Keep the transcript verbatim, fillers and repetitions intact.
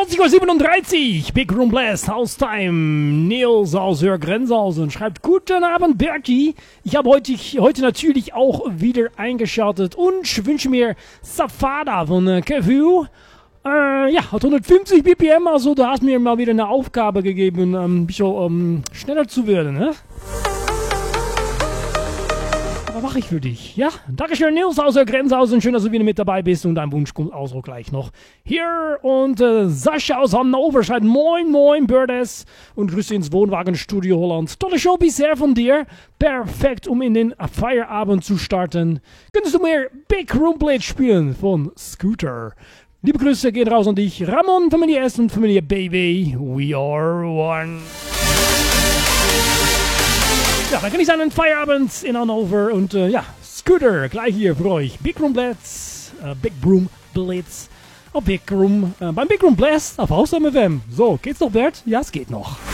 zwanzig Uhr siebenunddreißig, Big Room Blast, House Time. Nils aus Hörgrenzhausen schreibt: Guten Abend, Berti. Ich habe heute, heute natürlich auch wieder eingeschaltet und wünsche mir Safada von äh, Kevu. Äh, ja, hat hundertfünfzig B P M, also du hast mir mal wieder eine Aufgabe gegeben, ein bisschen um, schneller zu werden, ne? Aber mache ich für dich, ja? Dankeschön, Nils aus der Grenzhausen. Schön, dass du wieder mit dabei bist und dein Wunsch kommt auch gleich noch hier. Und äh, Sascha aus Hannover schreibt: Moin, moin, Birdes. Und Grüße ins Wohnwagenstudio Holland. Tolle Show bisher von dir. Perfekt, um in den Feierabend zu starten. Könntest du mir Big Room Blade spielen von Scooter? Liebe Grüße gehen raus an dich, Ramon, Familie S und Familie Baby. We are one. Ja, dann kann ich sagen, Feierabend in Hannover und äh, ja, Scooter, gleich hier für euch. Big Room Blitz, äh, Big Room Blitz, auf Big Room, äh, beim Big Room Blast auf Haus M F M. So, geht's noch, Bert? Ja, es geht noch.